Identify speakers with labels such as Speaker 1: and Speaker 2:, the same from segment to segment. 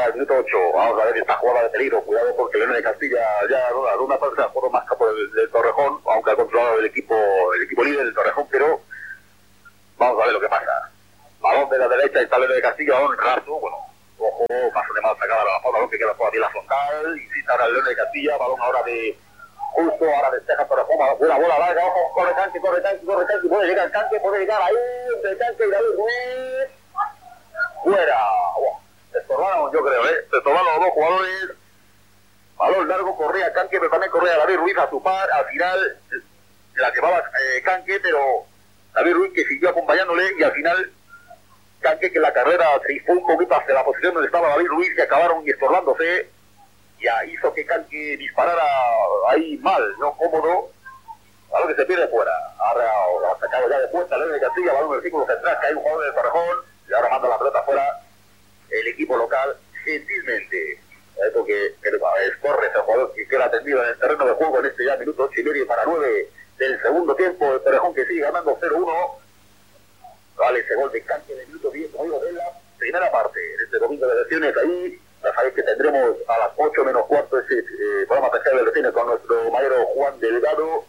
Speaker 1: al minuto 8. Vamos a ver esta jugada de peligro. Cuidado porque León de Castilla ya a una parte se jugado más campo del Torrejón, aunque ha controlado el equipo líder del Torrejón, pero vamos a ver lo que pasa. Balón de la derecha, está León de Castilla, balón raso, bueno, ojo, paso de mal sacada la balón que queda todavía la frontal, y cita ahora el León de Castilla, balón ahora de justo, ahora despeja Torrejón, una bola larga, ojo, corre tanque, puede llegar el tanque, puede llegar ahí, entre el tanque y David Ruiz, fuera, se estorbaron, yo creo, se estorbaron los dos jugadores, balón largo, corría Canque, pero también corría David Ruiz a su par, al final la llevaba Canque, pero David Ruiz que siguió acompañándole, y al final Canque, que en la carrera se fue un poquito hacia la posición donde estaba David Ruiz, y acabaron estorbándose, ya hizo que Canque disparara ahí mal, no cómodo, balón que se pierde fuera. Ahora ha sacado ya de puerta León de Castilla, balón del círculo central, que hay un jugador de Torrejón, y ahora manda la pelota fuera el equipo local, gentilmente. Porque es Torres, el jugador que queda atendido en el terreno de juego en este ya minuto 8:30 para 9 del segundo tiempo. El Torrejón que sigue ganando 0-1. Vale ese gol de Canque de minuto 10, como digo, de la primera parte. En este domingo de elecciones ahí, ya sabéis que tendremos a las 8 menos cuarto ese programa especial de elecciones con nuestro maestro Juan Delgado.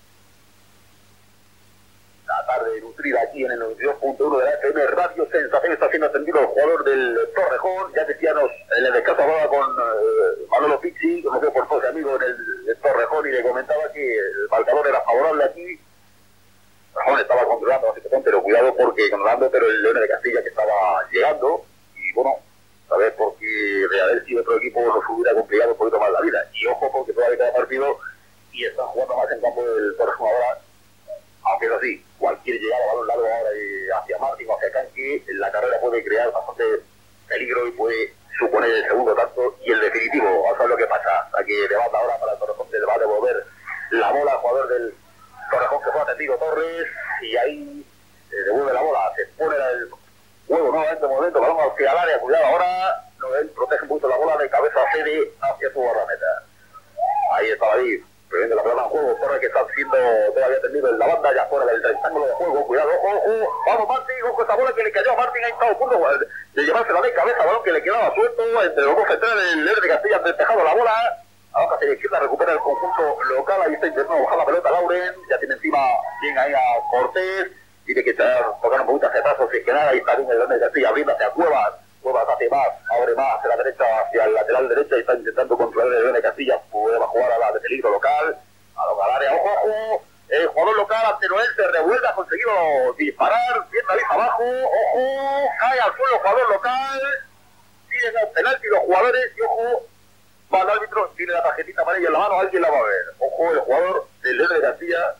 Speaker 1: La tarde nutrida aquí en el 92.1 de la FM Radio Sensación. Está siendo atendido el jugador del Torrejón. Ya decíamos en el descanso, hablaba con Manolo Pizzi, conocido por todos amigos en el Torrejón, y le comentaba que el marcador era favorable aquí. Torrejón estaba controlando la situación, pero cuidado porque pero el León de Castilla que estaba llegando, y bueno, a ver, porque de haber sido otro equipo nos hubiera complicado un poquito más la vida. Y ojo porque todavía queda partido y están jugando más en campo del Torrejón ahora. Aunque es así, cualquier llegada, balón largo ahora hacia Martín o hacia Canque, la carrera puede crear bastante peligro y puede suponer el segundo tanto y el definitivo. Vamos a ver lo que pasa. Aquí levanta ahora para el Torrejón, le va a devolver la bola al jugador del Torrejón que fue atendido Torres, y ahí devuelve la bola, se pone el juego nuevamente, momento, balón hacia el área, cuidado ahora, no, él protege un poquito la bola de cabeza hacia su guardameta. Ahí está David. Previendo la pelota en juego, Torres que está siendo todavía tendido en la banda, ya fuera del rectángulo de juego, cuidado, ojo, vamos Martín, ojo esa bola que le cayó a Martín, ahí está a punto de llevársela de cabeza, balón que le quedaba suelto, entre los dos centrales del León de Castilla han despejado la bola, ahora hacia la izquierda recupera el conjunto local, ahí está intentando bajar la pelota Lauren, ya tiene encima bien ahí a Cortés, tiene que tocar un poquito hacia atrás, o si es que nada, ahí está bien el León de Castilla, abriendo hacia Cuevas hace más, abre más hacia la derecha, hacia el lateral derecha, y está intentando controlar el León de Castilla, puede jugar a la de peligro local, al área, ojo, el jugador local ante Noel se revuelve, ha conseguido disparar, bien David abajo, ojo, cae al suelo el jugador local, piden el penalti los jugadores, y ojo, va el árbitro, tiene la tarjetita amarilla en la mano, alguien la va a ver, ojo, el jugador del León de Castilla.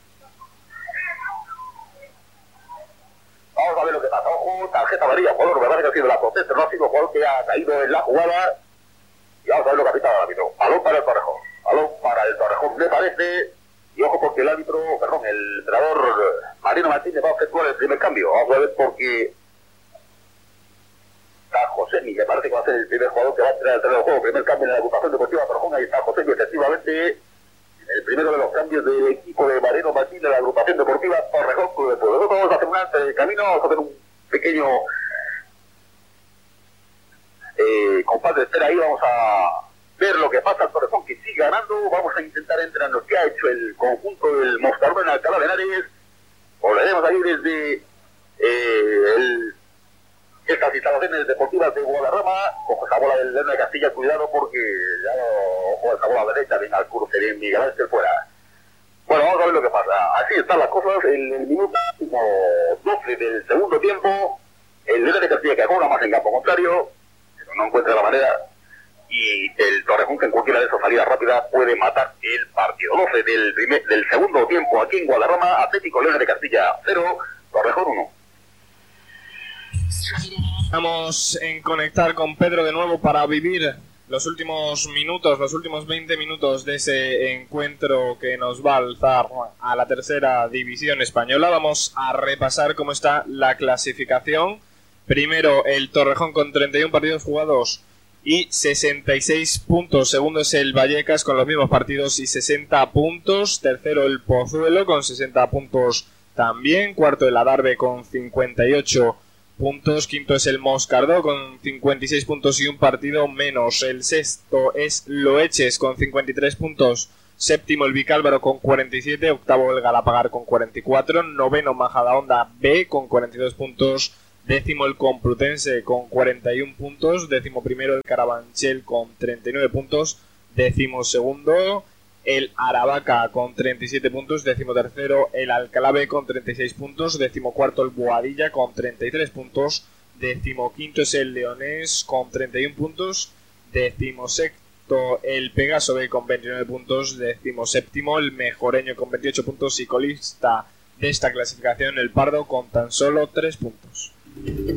Speaker 1: Vamos a ver lo que pasa, ojo, tarjeta amarilla, jugador, verdad que ha sido la protesta, no ha sido el jugador que ha caído en la jugada, y vamos a ver lo que ha pitado el árbitro. Balón para el Torrejón, me parece, y ojo porque el entrenador Marino Martínez va a efectuar el primer cambio, vamos a ver porque está Josemi, que parece que va a ser el primer jugador que va a entrar al terreno de juego, primer cambio en la agrupación deportiva Torrejón, ahí está Josemi, efectivamente, el primero de los cambios del equipo de Marino Martínez en la agrupación deportiva Torrejón. Nosotros vamos a hacer un camino, vamos a hacer un pequeño compás de espera ahí, vamos a ver lo que pasa al Torrejón que sigue ganando, vamos a intentar entrar en lo que ha hecho el conjunto del Moscardón en Alcalá de Henares, volveremos ahí desde estas instalaciones deportivas de Guadarrama, ojo esa bola del León de Castilla, cuidado porque ya ojo esa bola derecha, bien al cruce, bien Miguel Ángel fuera. Bueno, vamos a ver lo que pasa, así están las cosas, en el minuto 12 del segundo tiempo, el León de Castilla que juega más en campo contrario, pero no encuentra la manera, y el Torrejón que en cualquiera de esas salidas rápidas puede matar el partido. 12 del segundo tiempo aquí en Guadarrama, Atlético León de Castilla 0, Torrejón 1.
Speaker 2: Vamos en conectar con Pedro de nuevo para vivir los últimos minutos, los últimos 20 minutos de ese encuentro que nos va a alzar a la tercera división española. Vamos a repasar cómo está la clasificación. Primero el Torrejón con 31 partidos jugados y 66 puntos. Segundo es el Vallecas con los mismos partidos y 60 puntos. Tercero el Pozuelo con 60 puntos también. Cuarto el Adarve con 58 puntos. Quinto es el Moscardó con 56 puntos y un partido menos. El sexto es Loeches con 53 puntos. Séptimo el Vicálvaro con 47. Octavo el Galapagar con 44. Noveno Majadahonda B con 42 puntos. Décimo el Complutense con 41 puntos. Décimo primero el Carabanchel con 39 puntos. Décimo segundo el Aravaca con 37 puntos. Décimo tercero el Alcalá B con 36 puntos. Décimo cuarto el Boadilla con 33 puntos. Décimo quinto es el Leonés con 31 puntos. Décimo sexto el Pegaso B con 29 puntos. Décimo séptimo el Mejoreño con 28 puntos. Y colista de esta clasificación el Pardo con tan solo 3 puntos.